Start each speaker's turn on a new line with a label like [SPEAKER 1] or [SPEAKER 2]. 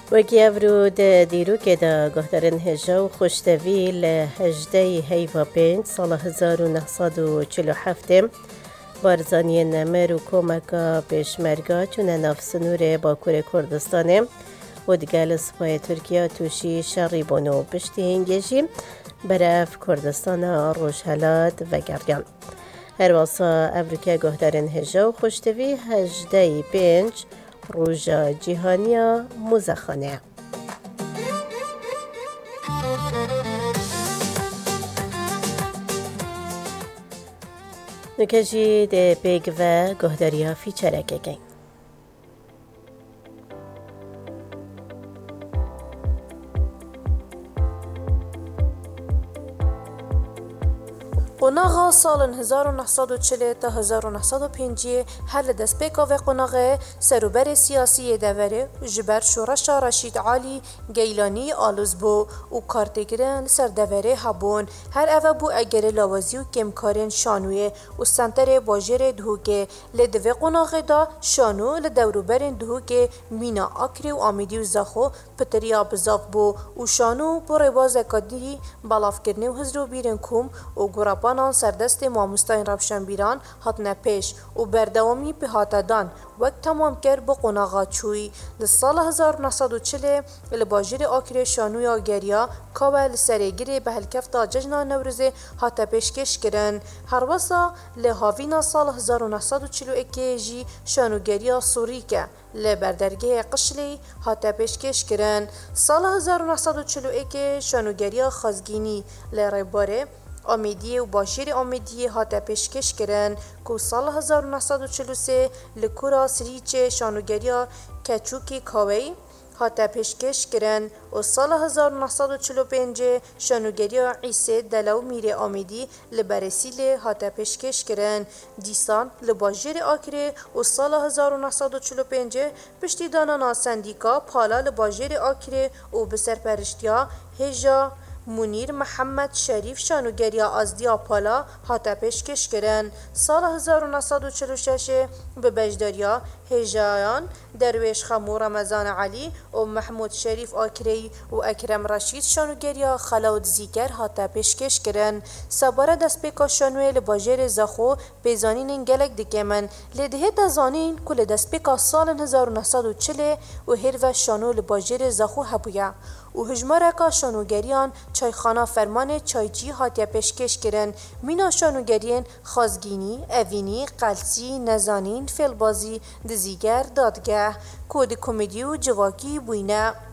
[SPEAKER 1] وەکی ئەڤرود دیروکێدا گۆهدەرن هێژە و خوشتەوی لە 18 هەیڤە 5 ساڵە 1947 بارزانیە نەمەر و کۆمەکە پێشمەرگا چونە ناف سنوورێ باکوورێ کوردستانێ و دیگە لە سوپای تورکیا تووشی شەڕی بوون و پشتی هێنگێژی بەرەف کوردستانە ڕۆژهەلات vegeriyan. هەروەسا ئەڤرکە گۆهدەرن هێژە و خوشتەوی 18 5 ڕۆژە جیهانیە موزەخانەیە. نکەژی دێ پێگڤە گۆهدەریە فیچەرەکەکەین.
[SPEAKER 2] قوناغا سالن 1940 تا 1950 هر لدەستپێکا vê قوناغê serûberê siyasiyê devere ji ber şoreşa Reşîd Alî Geylanî alûz bû û kartêkirin li ser deverê hebûn. Her ev bû egerê lawazî û kêmkarên Şanûyê û senterê bajêrê Duhokê. Lê di vê qonağê da Şanû li dewroberên Duhokê, Mîna, Akrê û Amîdî û Zexo pitiriya bizav bû û Şanû bo rêbazeka dî belavkirinê û hizrobîrên Kûm û gorapanan serdestê mamostayên rewşenbîran hatine pêş û berdewamî pê hate dan wek temamker bi qonağa çûyî. Di sala 1940 li bajêrê Akrê Şanûya geriya kawe li serêgirê bi helkefta cejna Newrozê hate pêşkêşkirin. Herwesa li havîna sala 1941 jî şanûgeriya Sûrîke li berdergehê Qişlê hate pêşkêşkirin. Sala 1941 şanûgeriya Xezgînî li rêbarê Amêdiyê û bajêrê Amêdiyê hate pêşkêşkirin ku sala 1943 li kura Sirîçê şanûgeriya Keçûkê Kaweyî hate pêşkêşkirin û sala 1945 şanûgeriya Îsê Delew Mîrê Amêdî li Berêsîlê hate pêşkêşkirin. Dîsan li bajêrê Akrê û sala 1945 piştî danana sendîka pala li bajêrê Akrê û bi serpereştiya hêja Munîr Mihemed Şerîf şanûgeriya Azdiya Pala hate pêşkêşkirin. Sala 1946 bi bejdariya hêjayan Derwêş Xemû Remezan Elî û Mehmûd Şerîf Akreyî û Ekrem Reşîd şanûgeriya Xelawd Zîker hate pêşkêşkirin. Sebara destpêka Şanûyê li bajêrê Zexo pêzanînên gelek dikêmin. Lê dihête zanîn ku li destpêka salên 1940 û hêrve Şanû li bajêrê Zexo hebûye û hijmareka şanûgeriyan çayxana fermanê çaycî hatiye pêşkêşkirin. Mîna şanûgeriyên Xezgînî, Evînî, Qelsî, Nezanîn, Fêlbazî, Dizîger, Dadgeh ku di komedî û civakî bûyne.